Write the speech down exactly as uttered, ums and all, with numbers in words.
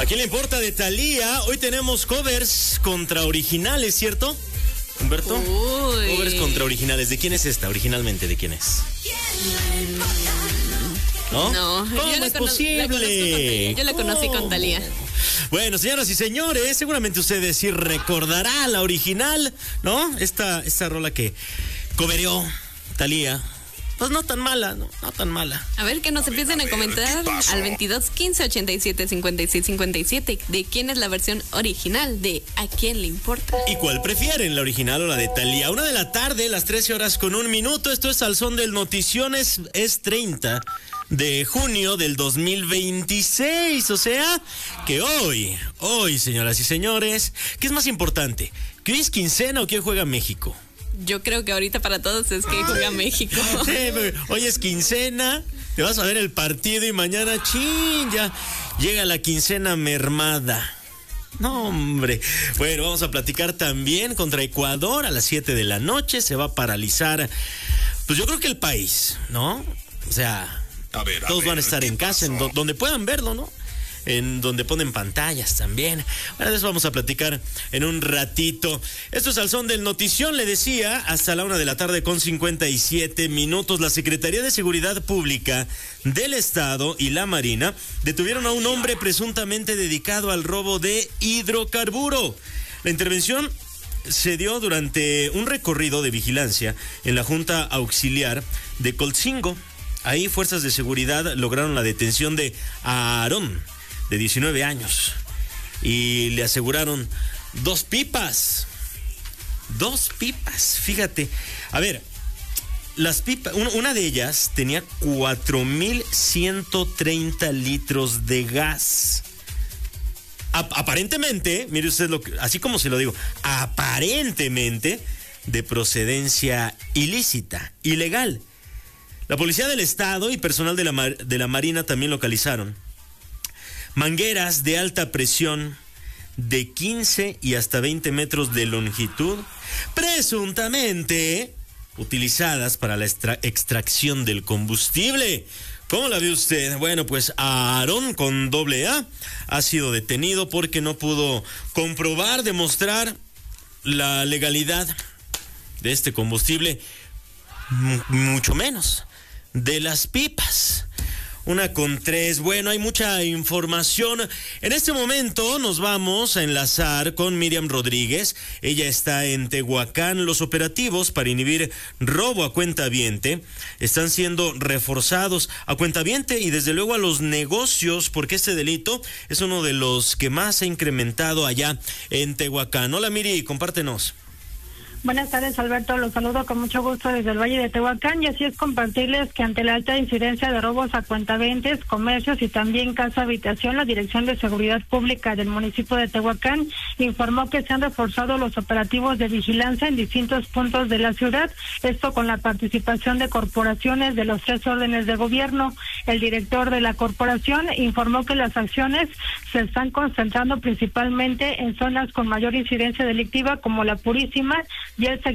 ¿A quién le importa de Thalía? Hoy tenemos covers contra originales, ¿cierto? Humberto. Uy. Covers contra originales. ¿De quién es esta originalmente? ¿De quién es? ¿No? No, ¿Cómo yo la es cono- posible? la conozco con Thalía, yo la conocí con Thalía. Bueno, señoras y señores, seguramente ustedes sí recordará la original, ¿no? Esta, esta rola que covereó Thalía. Pues no tan mala, no, no tan mala. A ver, que nos empiecen a comentar al veintidós quince ochenta y siete cincuenta y seis cincuenta y siete de quién es la versión original de ¿A quién le importa? ¿Y cuál prefieren, la original o la de Thalía? Una de la tarde, las trece horas con un minuto. Esto es Al Son del Noticiones, es treinta de junio del dos mil veintiséis. O sea, que hoy, hoy, señoras y señores, ¿qué es más importante? ¿Que hoy es quincena o quién juega México? Yo creo que ahorita para todos es que juega México. Sí, hoy es quincena, te vas a ver el partido y mañana, chin, ya llega la quincena mermada. No, hombre. Bueno, vamos a platicar también contra Ecuador a las siete de la noche. Se va a paralizar, pues yo creo que el país, ¿no? O sea, a ver, a todos ver, van a estar en casa, en do- donde puedan verlo, ¿no? En donde ponen pantallas también. Bueno, de eso vamos a platicar en un ratito. Esto es Al Son del Notición, le decía, hasta la una de la tarde con cincuenta y siete minutos. La Secretaría de Seguridad Pública del Estado y la Marina detuvieron a un hombre presuntamente dedicado al robo de hidrocarburo. La intervención se dio durante un recorrido de vigilancia en la Junta Auxiliar de Coltzingo. Ahí fuerzas de seguridad lograron la detención de Aarón, de diecinueve años, y le aseguraron dos pipas, dos pipas, fíjate. A ver, las pipas, una de ellas tenía cuatro mil ciento treinta litros de gas. A- aparentemente, mire usted, lo que, así como se lo digo, aparentemente de procedencia ilícita, ilegal. La Policía del Estado y personal de la, Mar- de la Marina también localizaron mangueras de alta presión de quince y hasta veinte metros de longitud, presuntamente utilizadas para la extra- extracción del combustible. ¿Cómo la ve usted? Bueno, pues Aarón con doble A ha sido detenido porque no pudo comprobar, demostrar la legalidad de este combustible, m- mucho menos de las pipas. Una con tres. Bueno, hay mucha información. En este momento nos vamos a enlazar con Miriam Rodríguez. Ella está en Tehuacán. Los operativos para inhibir robo a cuentaviente están siendo reforzados a cuentaviente y desde luego a los negocios, porque este delito es uno de los que más se ha incrementado allá en Tehuacán. Hola Miri, compártenos. Buenas tardes, Alberto. Los saludo con mucho gusto desde el Valle de Tehuacán, y así es compartirles que ante la alta incidencia de robos a cuentavientes, comercios y también casa habitación, la Dirección de Seguridad Pública del municipio de Tehuacán informó que se han reforzado los operativos de vigilancia en distintos puntos de la ciudad, esto con la participación de corporaciones de los tres órdenes de gobierno. El director de la corporación informó que las acciones se están concentrando principalmente en zonas con mayor incidencia delictiva como La Purísima y el